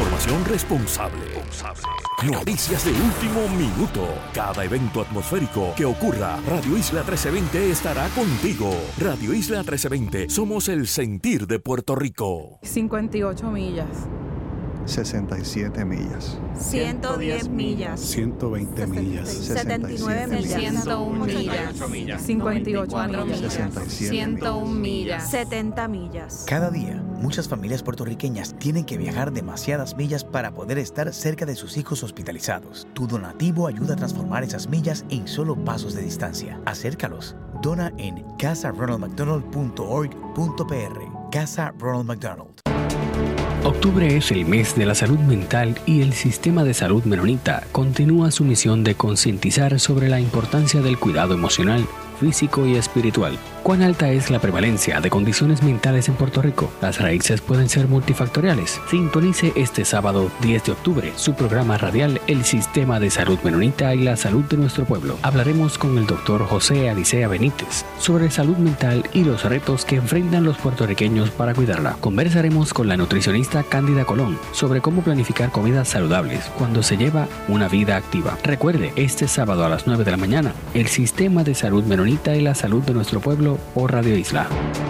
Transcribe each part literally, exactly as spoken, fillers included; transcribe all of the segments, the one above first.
Información responsable. Noticias de último minuto. Cada evento atmosférico que ocurra, Radio Isla trece veinte estará contigo. Radio Isla trece veinte, somos el sentir de Puerto Rico. cincuenta y ocho millas. sesenta y siete millas. ciento diez millas. ciento veinte millas. setenta y nueve millas. ciento uno millas. cincuenta y ocho millas. sesenta y siete ciento uno millas. setenta millas. Cada día, muchas familias puertorriqueñas tienen que viajar demasiadas millas para poder estar cerca de sus hijos hospitalizados. Tu donativo ayuda a transformar esas millas en solo pasos de distancia. Acércalos. Dona en casa ronald mcdonald punto org punto p r. Casa Ronald McDonald. Octubre es el mes de la salud mental y el Sistema de Salud Menonita continúa su misión de concientizar sobre la importancia del cuidado emocional, físico y espiritual. ¿Cuán alta es la prevalencia de condiciones mentales en Puerto Rico? Las raíces pueden ser multifactoriales. Sintonice este sábado diez de octubre su programa radial El Sistema de Salud Menonita y la Salud de Nuestro Pueblo. Hablaremos con el doctor José Alicea Benítez sobre salud mental y los retos que enfrentan los puertorriqueños para cuidarla. Conversaremos con la nutricionista Cándida Colón sobre cómo planificar comidas saludables cuando se lleva una vida activa. Recuerde, este sábado a las nueve de la mañana, El Sistema de Salud Menonita y la Salud de Nuestro Pueblo por Radio Isla.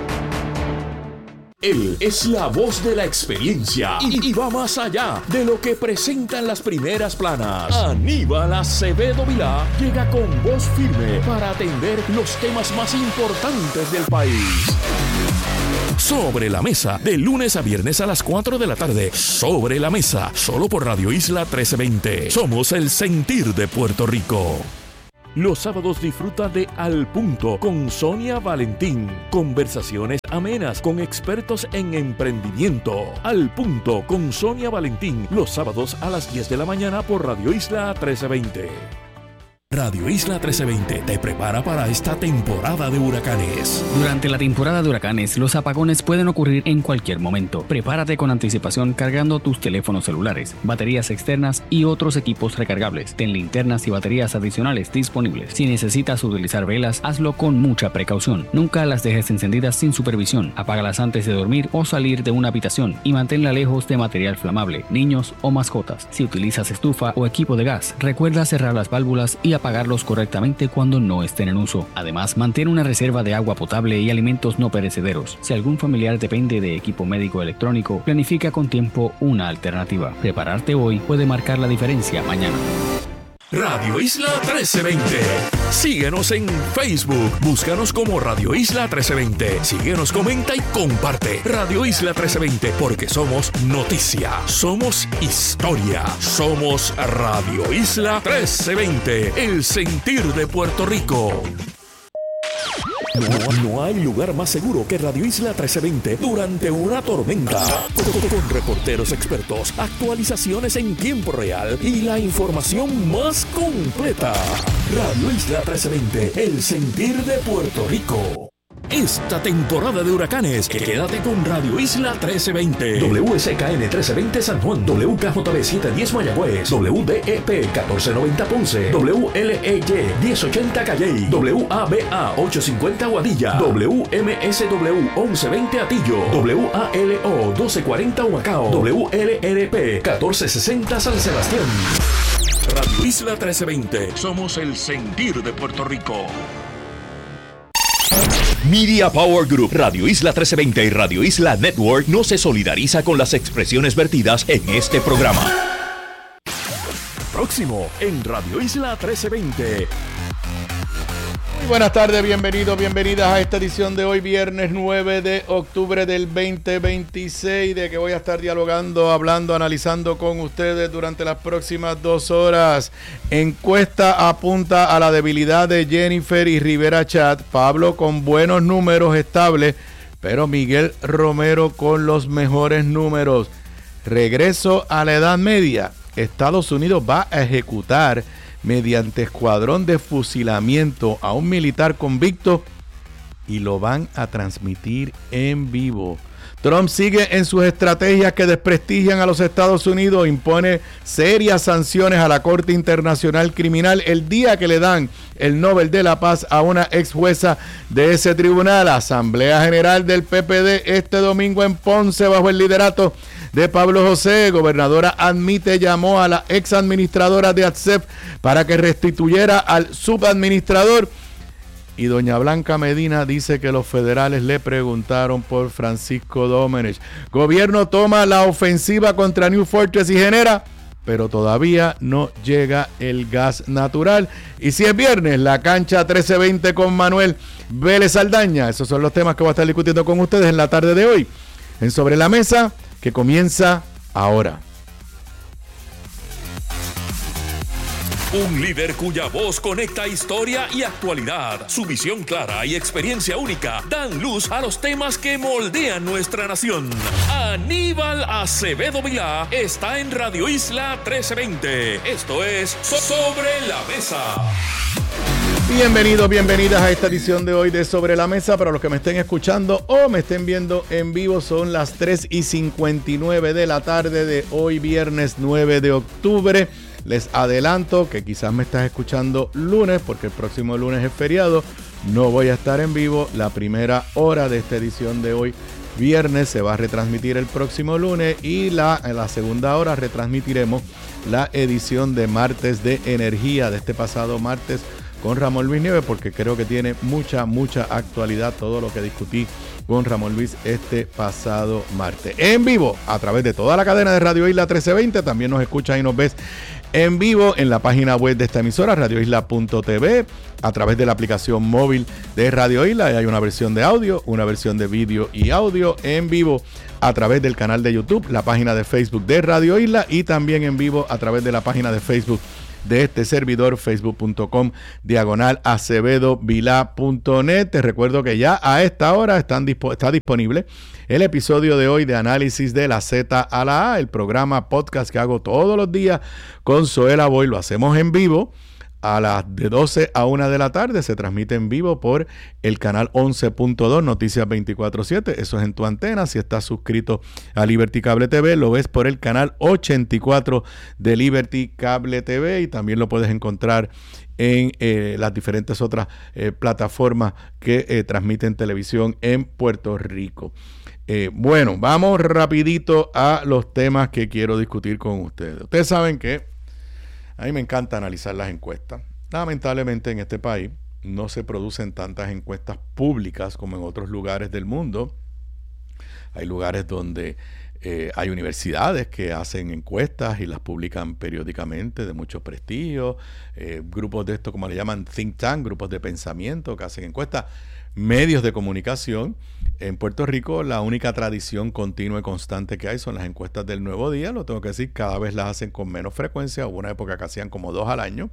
Él es la voz de la experiencia y, y va más allá de lo que presentan las primeras planas. Aníbal Acevedo Vilá llega con voz firme para atender los temas más importantes del país. Sobre la Mesa, de lunes a viernes a las cuatro de la tarde. Sobre la Mesa, solo por Radio Isla trece veinte. Somos el sentir de Puerto Rico. Los sábados disfruta de Al Punto con Sonia Valentín. Conversaciones amenas con expertos en emprendimiento. Al Punto con Sonia Valentín. Los sábados a las diez de la mañana por Radio Isla trece veinte. Radio Isla trece veinte te prepara para esta temporada de huracanes. Durante la temporada de huracanes, los apagones pueden ocurrir en cualquier momento. Prepárate con anticipación cargando tus teléfonos celulares, baterías externas y otros equipos recargables. Ten linternas y baterías adicionales disponibles. Si necesitas utilizar velas, hazlo con mucha precaución. Nunca las dejes encendidas sin supervisión. Apágalas antes de dormir o salir de una habitación y manténla lejos de material flamable, niños o mascotas. Si utilizas estufa o equipo de gas, recuerda cerrar las válvulas y apagarlos correctamente cuando no estén en uso. Además, mantén una reserva de agua potable y alimentos no perecederos. Si algún familiar depende de equipo médico electrónico, planifica con tiempo una alternativa. Prepararte hoy puede marcar la diferencia mañana. Radio Isla trece veinte. Síguenos en Facebook. Búscanos como Radio Isla trece veinte. Síguenos, comenta y comparte. Radio Isla trece veinte, porque somos noticia, somos historia, somos Radio Isla trece veinte, el sentir de Puerto Rico. No, no hay lugar más seguro que Radio Isla trece veinte durante una tormenta. Con, con reporteros expertos, actualizaciones en tiempo real y la información más completa. Radio Isla trece veinte, el sentir de Puerto Rico. Esta temporada de huracanes, quédate con Radio Isla trece veinte. W S K N trece veinte San Juan, W K J B setecientos diez Mayagüez, W D E P catorce noventa Ponce, W L E Y diez ochenta Calley, W A B A ochocientos cincuenta Guadilla, W M S W once veinte Atillo, W A L O doce cuarenta Humacao, W L R P catorce sesenta San Sebastián. Radio Isla trece veinte, somos el sentir de Puerto Rico. Media Power Group, Radio Isla trece veinte y Radio Isla Network no se solidariza con las expresiones vertidas en este programa. Próximo en Radio Isla trece veinte. Muy buenas tardes, bienvenidos, bienvenidas a esta edición de hoy, viernes nueve de octubre del veinte veintiséis, de que voy a estar dialogando, hablando, analizando con ustedes durante las próximas dos horas. Encuesta apunta a la debilidad de Jennifer y Rivera Chat, Pablo con buenos números estables, pero Miguel Romero con los mejores números. Regreso a la Edad Media. Estados Unidos va a ejecutar mediante escuadrón de fusilamiento a un militar convicto y lo van a transmitir en vivo. Trump sigue en sus estrategias que desprestigian a los Estados Unidos, impone serias sanciones a la Corte Internacional Criminal el día que le dan el Nobel de la Paz a una ex jueza de ese tribunal. Asamblea General del P P D este domingo en Ponce bajo el liderato de Pablo José. Gobernadora admite llamó a la ex administradora de A T S E P para que restituyera al subadministrador. Y doña Blanca Medina dice que los federales le preguntaron por Francisco Domenech. Gobierno toma la ofensiva contra New Fortress y genera, pero todavía no llega el gas natural. Y si es viernes, la cancha trece veinte con Manuel Vélez Saldaña. Esos son los temas que voy a estar discutiendo con ustedes en la tarde de hoy, en Sobre la Mesa, que comienza ahora. Un líder cuya voz conecta historia y actualidad. Su visión clara y experiencia única dan luz a los temas que moldean nuestra nación. Aníbal Acevedo Vilá está en Radio Isla trece veinte. Esto es Sobre la Mesa. Bienvenidos, bienvenidas a esta edición de hoy de Sobre la Mesa. Para los que me estén escuchando o me estén viendo en vivo, son las tres y cincuenta y nueve de la tarde de hoy, viernes nueve de octubre. Les adelanto que quizás me estás escuchando lunes, porque el próximo lunes es feriado. No voy a estar en vivo. La primera hora de esta edición de hoy, viernes, se va a retransmitir el próximo lunes. Y la, en la segunda hora retransmitiremos la edición de martes de energía de este pasado martes con Ramón Luis Nieves, porque creo que tiene mucha, mucha actualidad todo lo que discutí con Ramón Luis este pasado martes. En vivo, a través de toda la cadena de Radio Isla trece veinte. También nos escuchas y nos ves en vivo en la página web de esta emisora, radio isla punto t v, a través de la aplicación móvil de Radio Isla. Hay una versión de audio, una versión de vídeo y audio en vivo a través del canal de YouTube, la página de Facebook de Radio Isla y también en vivo a través de la página de Facebook de este servidor, facebook punto com diagonal acevedo vilá punto net. Te recuerdo que ya a esta hora están, está disponible el episodio de hoy de Análisis de la Z a la A, el programa podcast que hago todos los días con Zoela Boy. Lo hacemos en vivo a las de doce a una de la tarde. Se transmite en vivo por el canal once punto dos, Noticias veinticuatro siete. Eso es en tu antena. Si estás suscrito a Liberty Cable T V, lo ves por el canal ochenta y cuatro de Liberty Cable T V. Y también lo puedes encontrar en eh, las diferentes otras eh, plataformas que eh, transmiten televisión en Puerto Rico. Eh, bueno, vamos rapidito a los temas que quiero discutir con ustedes. Ustedes saben que a mí me encanta analizar las encuestas. Lamentablemente en este país no se producen tantas encuestas públicas como en otros lugares del mundo. Hay lugares donde eh, hay universidades que hacen encuestas y las publican periódicamente de mucho prestigio. Eh, grupos de esto, como le llaman, think tank, grupos de pensamiento que hacen encuestas. Medios de comunicación. En Puerto Rico la única tradición continua y constante que hay son las encuestas del Nuevo Día. Lo tengo que decir, cada vez las hacen con menos frecuencia. Hubo una época que hacían como dos al año.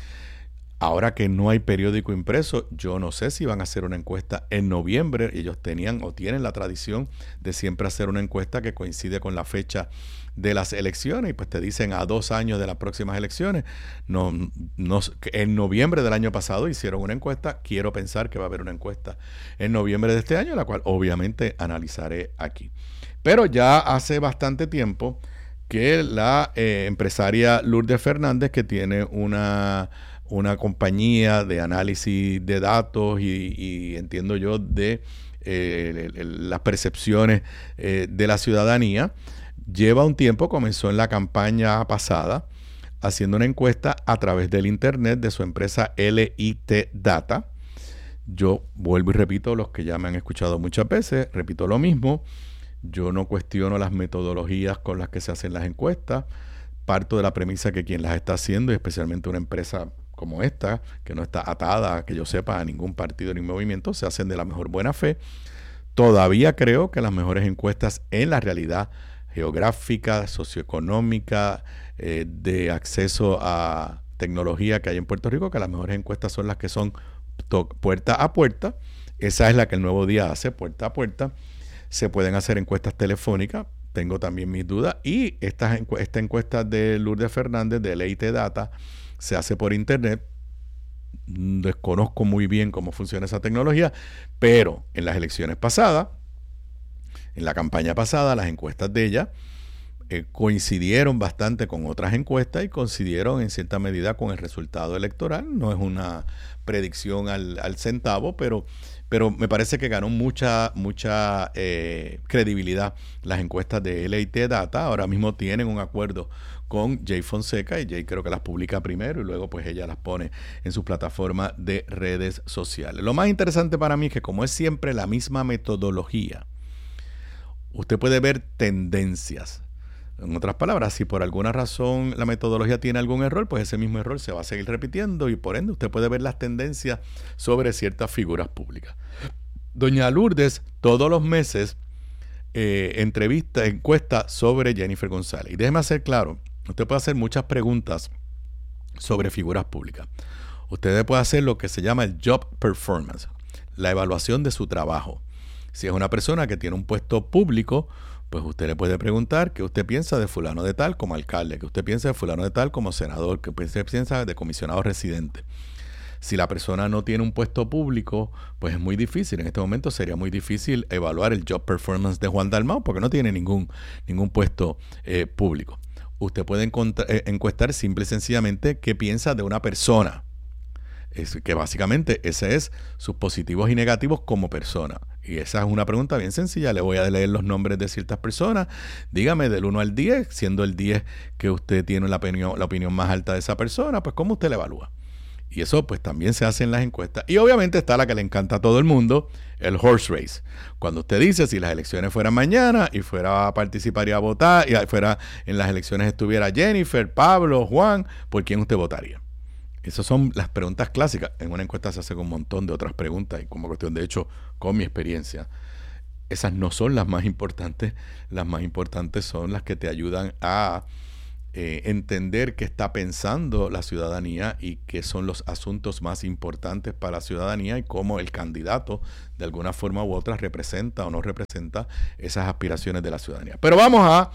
Ahora que no hay periódico impreso, yo no sé si van a hacer una encuesta en noviembre. Ellos tenían o tienen la tradición de siempre hacer una encuesta que coincide con la fecha de las elecciones, y pues te dicen a dos años de las próximas elecciones. No, no, en noviembre del año pasado hicieron una encuesta. Quiero pensar que va a haber una encuesta en noviembre de este año, la cual obviamente analizaré aquí. Pero ya hace bastante tiempo que la eh, empresaria Lourdes Fernández, que tiene una, una compañía de análisis de datos y, y entiendo yo de eh, el, el, las percepciones eh, de la ciudadanía, lleva un tiempo, comenzó en la campaña pasada, haciendo una encuesta a través del internet de su empresa L I T Data. Yo vuelvo y repito, los que ya me han escuchado muchas veces, repito lo mismo. Yo no cuestiono las metodologías con las que se hacen las encuestas. Parto de la premisa que quien las está haciendo, y especialmente una empresa como esta, que no está atada, que yo sepa, a ningún partido ni movimiento, se hacen de la mejor buena fe. Todavía creo que las mejores encuestas en la realidad geográfica, socioeconómica, eh, de acceso a tecnología que hay en Puerto Rico, que las mejores encuestas son las que son to- puerta a puerta. Esa es la que el Nuevo Día hace, puerta a puerta. Se pueden hacer encuestas telefónicas, tengo también mis dudas, y esta, encu- esta encuesta de Lourdes Fernández de L I T Data se hace por internet. Desconozco muy bien cómo funciona esa tecnología, pero en las elecciones pasadas, En la campaña pasada, las encuestas de ella eh, coincidieron bastante con otras encuestas y coincidieron en cierta medida con el resultado electoral. No es una predicción al, al centavo, pero, pero me parece que ganó mucha, mucha eh, credibilidad las encuestas de L A T Data. Ahora mismo tienen un acuerdo con Jay Fonseca, y Jay creo que las publica primero y luego pues ella las pone en su plataforma de redes sociales. Lo más interesante para mí es que como es siempre la misma metodología, usted puede ver tendencias. En otras palabras, si por alguna razón la metodología tiene algún error, pues ese mismo error se va a seguir repitiendo y por ende usted puede ver las tendencias sobre ciertas figuras públicas. Doña Lourdes todos los meses eh, entrevista, encuesta sobre Jennifer González. Y déjeme hacer claro, usted puede hacer muchas preguntas sobre figuras públicas. Usted puede hacer lo que se llama el job performance, la evaluación de su trabajo. Si es una persona que tiene un puesto público, pues usted le puede preguntar qué usted piensa de fulano de tal como alcalde, qué usted piensa de fulano de tal como senador, qué usted piensa de comisionado residente. Si la persona no tiene un puesto público, pues es muy difícil. En este momento sería muy difícil evaluar el job performance de Juan Dalmau porque no tiene ningún, ningún puesto eh, público. Usted puede encuestar simple y sencillamente qué piensa de una persona. Es que básicamente ese es sus positivos y negativos como persona. Y esa es una pregunta bien sencilla. Le voy a leer los nombres de ciertas personas. Dígame del uno al diez, siendo el diez que usted tiene la opinión, la opinión más alta de esa persona, pues ¿cómo usted la evalúa? Y eso pues también se hace en las encuestas. Y obviamente está la que le encanta a todo el mundo, el horse race. Cuando usted dice si las elecciones fueran mañana y fuera a participar y a votar, y fuera en las elecciones estuviera Jennifer, Pablo, Juan, ¿por quién usted votaría? Esas son las preguntas clásicas. En una encuesta se hace con un montón de otras preguntas y como cuestión, de hecho, con mi experiencia, esas no son las más importantes. Las más importantes son las que te ayudan a eh, entender qué está pensando la ciudadanía y qué son los asuntos más importantes para la ciudadanía y cómo el candidato, de alguna forma u otra, representa o no representa esas aspiraciones de la ciudadanía. Pero vamos a...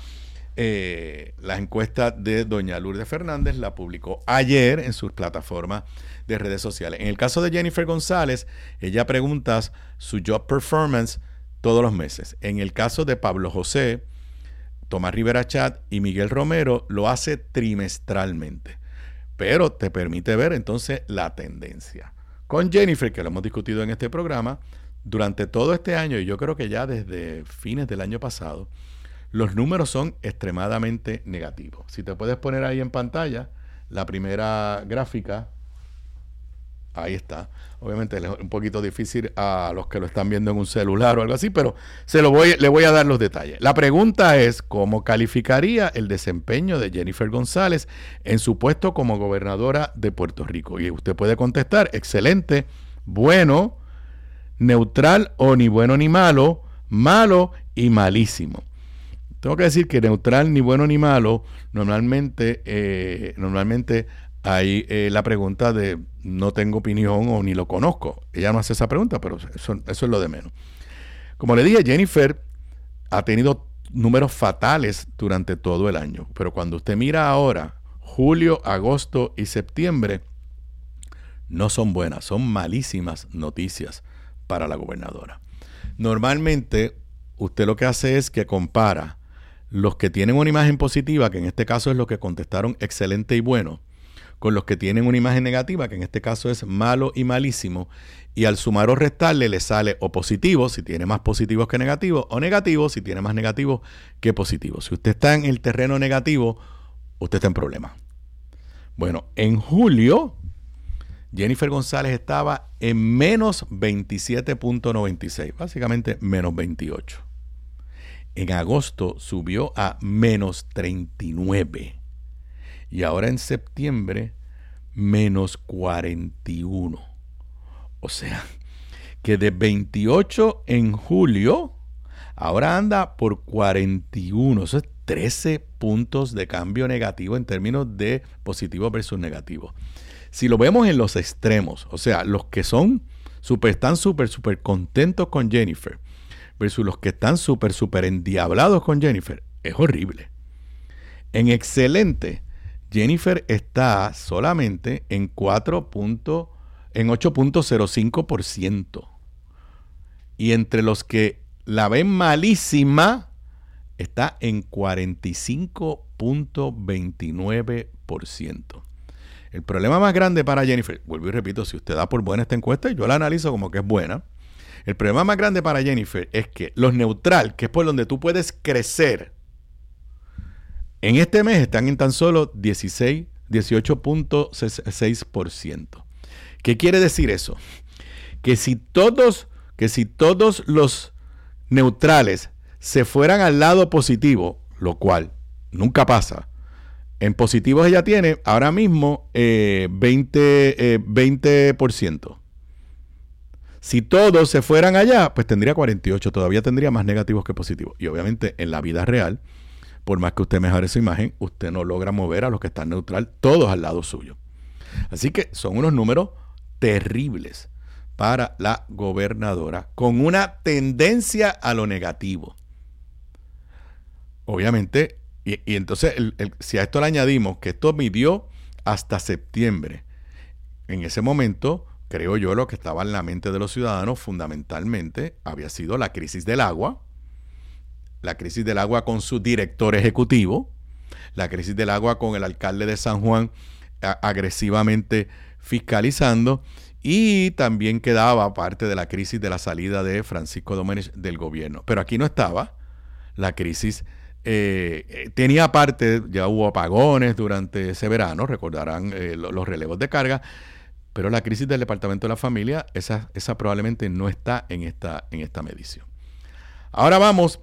Eh, la encuesta de doña Lourdes Fernández la publicó ayer en sus plataformas de redes sociales. En el caso de Jennifer González, ella pregunta su job performance todos los meses. En el caso de Pablo José, Tomás Rivera Chat y Miguel Romero lo hace trimestralmente, pero te permite ver entonces la tendencia. Con Jennifer, que lo hemos discutido en este programa, durante todo este año, y yo creo que ya desde fines del año pasado, los números son extremadamente negativos. Si te puedes poner ahí en pantalla la primera gráfica, ahí está. Obviamente es un poquito difícil a los que lo están viendo en un celular o algo así, pero se lo voy, le voy a dar los detalles. La pregunta es, ¿cómo calificaría el desempeño de Jennifer González en su puesto como gobernadora de Puerto Rico? Y usted puede contestar, excelente, bueno, neutral o ni bueno ni malo, malo y malísimo. Tengo que decir que neutral, ni bueno ni malo, normalmente, eh, normalmente hay eh, la pregunta de no tengo opinión o ni lo conozco. Ella no hace esa pregunta, pero eso, eso es lo de menos. Como le dije, Jennifer ha tenido números fatales durante todo el año, pero cuando usted mira ahora, julio, agosto y septiembre, no son buenas, son malísimas noticias para la gobernadora. Normalmente, usted lo que hace es que compara los que tienen una imagen positiva, que en este caso es los que contestaron excelente y bueno, con los que tienen una imagen negativa, que en este caso es malo y malísimo, y al sumar o restarle le sale o positivo, si tiene más positivos que negativos, o negativo, si tiene más negativos que positivos. Si usted está en el terreno negativo, usted está en problemas. Bueno, en julio, Jennifer González estaba en menos veintisiete punto noventa y seis, básicamente menos veintiocho. En agosto subió a menos treinta y nueve. Y ahora en septiembre, menos cuarenta y uno. O sea, que de veintiocho en julio, ahora anda por cuarenta y uno. Eso es trece puntos de cambio negativo en términos de positivo versus negativo. Si lo vemos en los extremos, o sea, los que son super, están súper, súper contentos con Jennifer, versus los que están súper, súper endiablados con Jennifer, es horrible. En excelente, Jennifer está solamente en cuatro punto, en ocho punto cero cinco por ciento. Y entre los que la ven malísima, está en cuarenta y cinco punto veintinueve por ciento. El problema más grande para Jennifer, vuelvo y repito, si usted da por buena esta encuesta, y yo la analizo como que es buena, el problema más grande para Jennifer es que los neutral, que es por donde tú puedes crecer, en este mes están en tan solo dieciséis, dieciocho punto seis por ciento. ¿Qué quiere decir eso? Que si todos, que si todos los neutrales se fueran al lado positivo, lo cual nunca pasa, en positivos ella tiene ahora mismo eh, veinte, eh, veinte por ciento. Si todos se fueran allá, pues tendría cuarenta y ocho, todavía tendría más negativos que positivos. Y obviamente en la vida real, por más que usted mejore su imagen, usted no logra mover a los que están neutral todos al lado suyo. Así que son unos números terribles para la gobernadora, con una tendencia a lo negativo. Obviamente, y, y entonces el, el, si a esto le añadimos que esto midió hasta septiembre, en ese momento, creo yo, lo que estaba en la mente de los ciudadanos fundamentalmente había sido la crisis del agua, la crisis del agua con su director ejecutivo, la crisis del agua con el alcalde de San Juan a, agresivamente fiscalizando, y también quedaba parte de la crisis de la salida de Francisco Domenech del gobierno. Pero aquí no estaba la crisis. Eh, tenía parte, ya hubo apagones durante ese verano, recordarán eh, los relevos de carga, pero la crisis del Departamento de la Familia, esa, esa probablemente no está en esta, en esta medición. Ahora vamos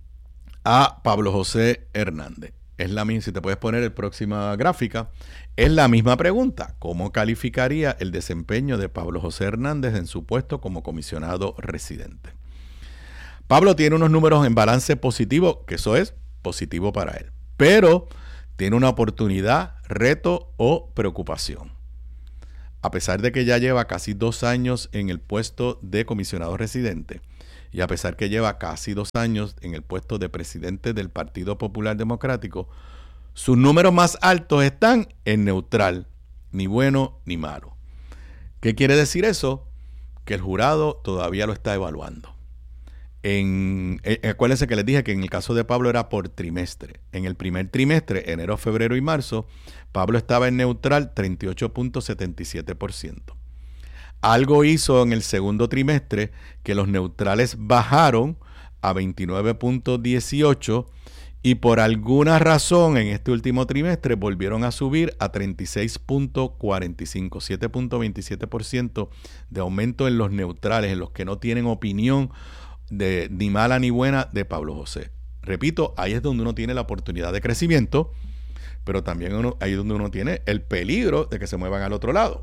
a Pablo José Hernández. Es la misma, si te puedes poner la próxima gráfica, es la misma pregunta. ¿Cómo calificaría el desempeño de Pablo José Hernández en su puesto como comisionado residente? Pablo tiene unos números en balance positivo, que eso es positivo para él, pero tiene una oportunidad, reto o preocupación. A pesar de que ya lleva casi dos años en el puesto de comisionado residente y a pesar que lleva casi dos años en el puesto de presidente del Partido Popular Democrático, sus números más altos están en neutral, ni bueno ni malo. ¿Qué quiere decir eso? Que el jurado todavía lo está evaluando. En, eh, acuérdense que les dije que en el caso de Pablo era por trimestre. En el primer trimestre, enero, febrero y marzo, Pablo estaba en neutral treinta y ocho punto setenta y siete por ciento. Algo hizo en el segundo trimestre que los neutrales bajaron a veintinueve punto dieciocho y por alguna razón en este último trimestre volvieron a subir a treinta y seis punto cuarenta y cinco, siete punto veintisiete por ciento de aumento en los neutrales, en los que no tienen opinión de ni mala ni buena de Pablo José. Repito, ahí es donde uno tiene la oportunidad de crecimiento, pero también uno, ahí es donde uno tiene el peligro de que se muevan al otro lado.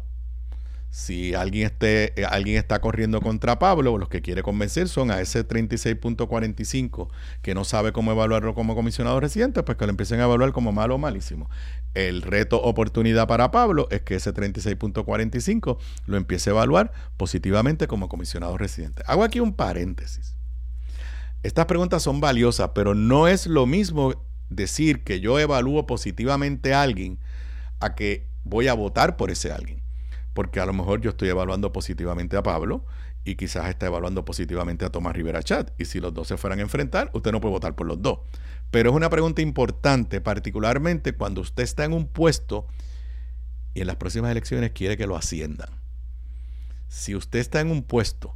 Si alguien, esté, alguien está corriendo contra Pablo, los que quiere convencer son a ese treinta y seis punto cuarenta y cinco que no sabe cómo evaluarlo como comisionado residente, pues que lo empiecen a evaluar como malo o malísimo. El reto oportunidad para Pablo es que ese treinta y seis punto cuarenta y cinco lo empiece a evaluar positivamente como comisionado residente. Hago aquí un paréntesis. Estas preguntas son valiosas, pero no es lo mismo decir que yo evalúo positivamente a alguien a que voy a votar por ese alguien. Porque a lo mejor yo estoy evaluando positivamente a Pablo y quizás está evaluando positivamente a Tomás Rivera Chat. Y si los dos se fueran a enfrentar, usted no puede votar por los dos. Pero es una pregunta importante, particularmente cuando usted está en un puesto y en las próximas elecciones quiere que lo asciendan. Si usted está en un puesto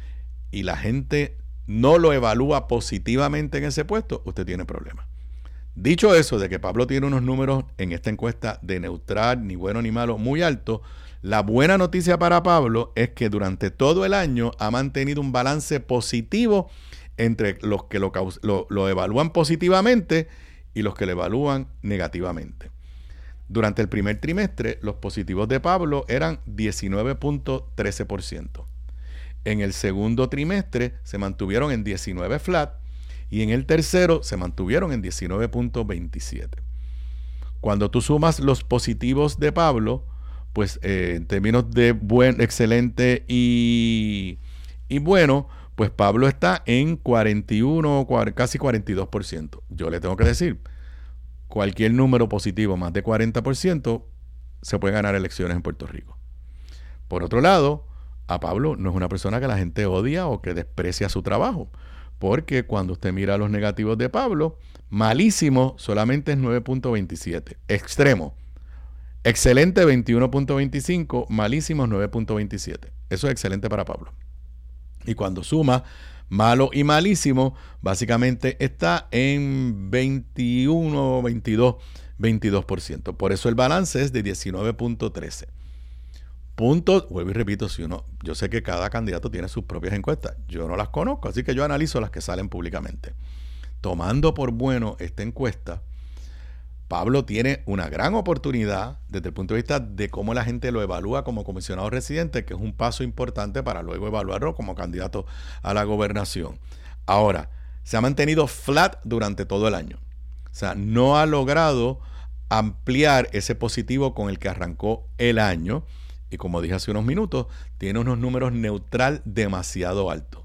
y la gente no lo evalúa positivamente en ese puesto, usted tiene problemas. Dicho eso, de que Pablo tiene unos números en esta encuesta de neutral, ni bueno ni malo, muy alto, la buena noticia para Pablo es que durante todo el año ha mantenido un balance positivo entre los que lo, lo, lo evalúan positivamente y los que lo evalúan negativamente. Durante el primer trimestre, los positivos de Pablo eran diecinueve punto trece por ciento. En el segundo trimestre se mantuvieron en diecinueve flat y en el tercero se mantuvieron en diecinueve punto veintisiete. Cuando tú sumas los positivos de Pablo, pues eh, en términos de buen, excelente y, y bueno, pues Pablo está en cuarenta y uno, casi cuarenta y dos por ciento. Yo le tengo que decir, cualquier número positivo más de cuarenta por ciento se puede ganar elecciones en Puerto Rico. Por otro lado, a Pablo no es una persona que la gente odia o que desprecia su trabajo, porque cuando usted mira los negativos de Pablo, malísimo solamente es nueve punto veintisiete. Extremo. Excelente veintiuno punto veinticinco, malísimo nueve punto veintisiete. Eso es excelente para Pablo. Y cuando suma malo y malísimo, básicamente está en veintiuno, veintidós, veintidós por ciento. Por eso el balance es de diecinueve punto trece. Punto, vuelvo y repito, si uno, yo sé que cada candidato tiene sus propias encuestas. Yo no las conozco, así que yo analizo las que salen públicamente. Tomando por bueno esta encuesta, Pablo tiene una gran oportunidad desde el punto de vista de cómo la gente lo evalúa como comisionado residente, que es un paso importante para luego evaluarlo como candidato a la gobernación. Ahora, se ha mantenido flat durante todo el año. O sea, no ha logrado ampliar ese positivo con el que arrancó el año. Y como dije hace unos minutos, tiene unos números neutral demasiado altos.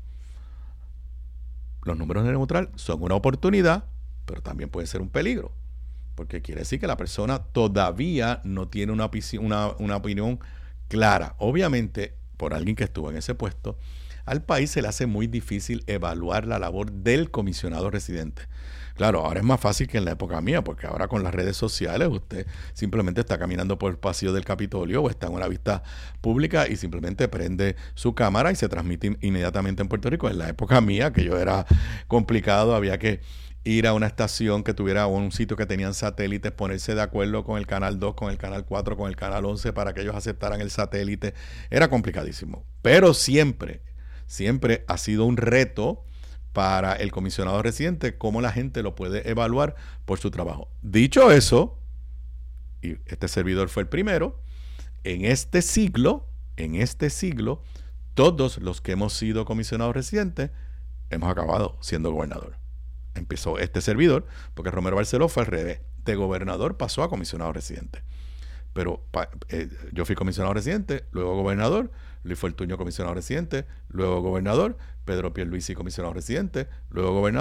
Los números de neutral son una oportunidad, pero también pueden ser un peligro. Porque quiere decir que la persona todavía no tiene una, una, una opinión clara. Obviamente, por alguien que estuvo en ese puesto, al país se le hace muy difícil evaluar la labor del comisionado residente. Claro, ahora es más fácil que en la época mía, porque ahora con las redes sociales usted simplemente está caminando por el pasillo del Capitolio o está en una vista pública y simplemente prende su cámara y se transmite inmediatamente en Puerto Rico. En la época mía, que yo era complicado, había que ir a una estación que tuviera un sitio que tenían satélites, ponerse de acuerdo con el canal dos, con el canal cuatro, con el canal once para que ellos aceptaran el satélite. Era complicadísimo. Pero siempre, siempre ha sido un reto para el comisionado residente cómo la gente lo puede evaluar por su trabajo. Dicho eso, y este servidor fue el primero, en este siglo, en este siglo, todos los que hemos sido comisionados residentes hemos acabado siendo gobernador. Empezó este servidor, porque Romero Barceló fue al revés. De gobernador pasó a comisionado residente. Pero pa, eh, yo fui comisionado residente, luego gobernador, Luis Fortuño comisionado residente, luego gobernador, Pedro Pierluisi comisionado residente, luego gobernador.